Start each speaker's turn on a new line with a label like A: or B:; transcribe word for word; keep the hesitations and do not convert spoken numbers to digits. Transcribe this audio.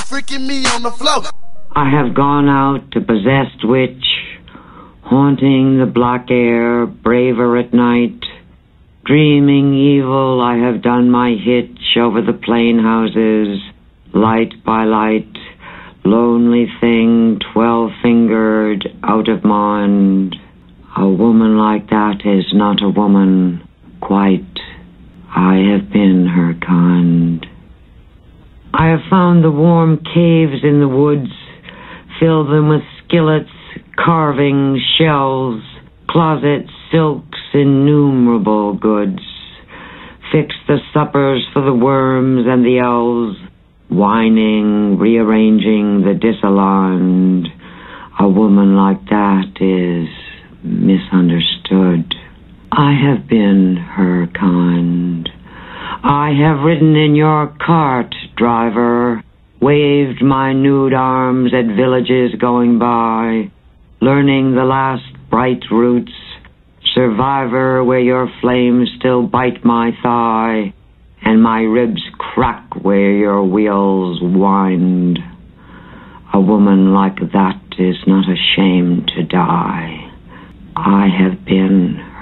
A: freaking me on the floor.
B: I have gone out, a possessed witch, haunting the black air, braver at night. Dreaming evil, I have done my hitch over the plain houses, light by light, lonely thing, twelve-fingered, out of mind. A woman like that is not a woman, quite. I have been her kind. I have found the warm caves in the woods, fill them with skillets, carving, shells, closets, silks, innumerable goods. Fix the suppers for the worms and the elves, whining, rearranging the disalarmed. A woman like that is misunderstood. I have been her kind. I have ridden in your cart, driver, waved my nude arms at villages going by, learning the last bright roots, survivor where your flames still bite my thigh, and my ribs crack where your wheels wind. A woman like that is not ashamed to die. I have been